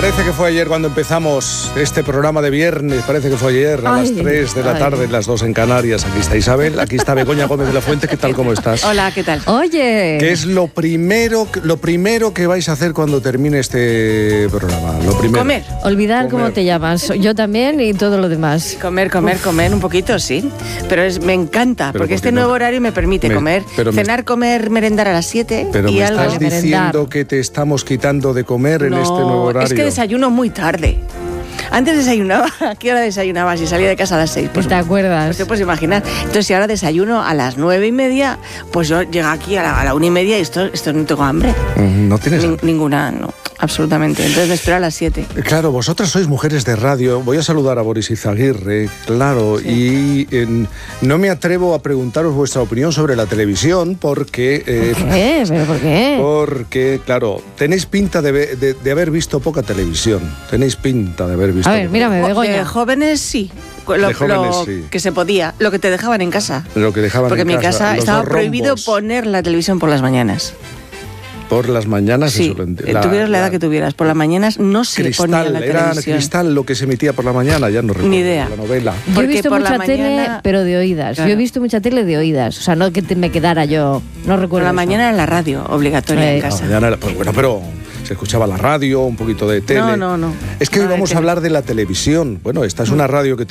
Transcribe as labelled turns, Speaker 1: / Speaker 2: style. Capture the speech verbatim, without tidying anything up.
Speaker 1: Parece que fue ayer cuando empezamos este programa de viernes, parece que fue ayer a
Speaker 2: Ay,
Speaker 1: las tres de la
Speaker 2: ay.
Speaker 1: tarde, las dos en Canarias. Aquí está Isabel, aquí está Begoña Gómez de la Fuente. ¿Qué tal, cómo estás?
Speaker 3: Hola, ¿qué tal?
Speaker 2: Oye.
Speaker 1: ¿Qué es lo primero, lo primero que vais a hacer cuando termine este programa? Lo primero.
Speaker 3: Comer.
Speaker 2: Olvidar
Speaker 1: Comer.
Speaker 2: cómo te llamas. Yo también y todo lo demás.
Speaker 3: Comer, comer, comer un poquito, sí. Pero es, me encanta,
Speaker 1: Pero
Speaker 3: porque
Speaker 1: ¿por qué
Speaker 3: este
Speaker 1: no?
Speaker 3: nuevo horario me permite
Speaker 1: Me-
Speaker 3: comer,
Speaker 1: pero me-
Speaker 3: cenar, comer, merendar a las siete
Speaker 1: Pero
Speaker 3: y
Speaker 1: me
Speaker 3: algo.
Speaker 1: estás
Speaker 2: Merendar.
Speaker 1: diciendo que te estamos quitando de comer en
Speaker 3: No,
Speaker 1: este nuevo horario.
Speaker 3: es que desayuno muy tarde. Antes desayunaba, ¿a qué hora desayunabas? Si salía de casa a las seis. Pues,
Speaker 2: ¿Te acuerdas?
Speaker 3: pues te puedes imaginar. Entonces, si ahora desayuno a las nueve y media, pues yo llego aquí a la, a la una y media y esto, esto no tengo hambre.
Speaker 1: Mm, No tienes...
Speaker 3: Nin- ninguna, no, absolutamente. Entonces me espero a las siete.
Speaker 1: Claro, vosotras sois mujeres de radio. Voy a saludar a Boris Izaguirre, claro, y eh, no me atrevo a preguntaros vuestra opinión sobre la televisión porque... eh,
Speaker 2: ¿Por qué? ¿Pero por qué?
Speaker 1: Porque, claro, tenéis pinta de, ve- de- de haber visto poca televisión. Tenéis pinta de haber visto...
Speaker 2: A ver, mírame,
Speaker 3: Jo-
Speaker 2: Begoña.
Speaker 3: De jóvenes, sí. Lo,
Speaker 1: De jóvenes,
Speaker 3: lo
Speaker 1: sí.
Speaker 3: que se podía, lo que te dejaban en casa.
Speaker 1: Lo que dejaban
Speaker 3: Porque
Speaker 1: en
Speaker 3: en mi
Speaker 1: casa,
Speaker 3: casa
Speaker 1: los
Speaker 3: estaba
Speaker 1: dos
Speaker 3: prohibido
Speaker 1: rombos.
Speaker 3: poner la televisión por las mañanas.
Speaker 1: Por las mañanas...
Speaker 3: Sí,
Speaker 1: eso lo enti-
Speaker 3: eh, tuvieras la edad que tuvieras. Por las mañanas no se ponía
Speaker 1: Cristal,
Speaker 3: la
Speaker 1: era
Speaker 3: televisión.
Speaker 1: Cristal lo que se emitía por la mañana, ya no recuerdo.
Speaker 3: Ni idea.
Speaker 1: La novela.
Speaker 2: Yo he
Speaker 3: porque
Speaker 2: visto
Speaker 3: por la
Speaker 2: mucha tele,
Speaker 3: mañana-
Speaker 2: pero de oídas.
Speaker 3: Claro.
Speaker 2: Yo he visto mucha tele de oídas. O sea, no que te- me quedara yo. No
Speaker 3: Por
Speaker 2: recuerdo.
Speaker 3: la
Speaker 2: eso.
Speaker 3: mañana en la radio, obligatoria
Speaker 2: Eh,
Speaker 3: en
Speaker 1: La
Speaker 3: casa.
Speaker 1: mañana era- pues bueno, pero se escuchaba la radio, un poquito de tele.
Speaker 3: No, no, no.
Speaker 1: Es que hoy
Speaker 3: Nada de
Speaker 1: vamos a
Speaker 3: tele.
Speaker 1: hablar de la televisión. Bueno, esta es una radio que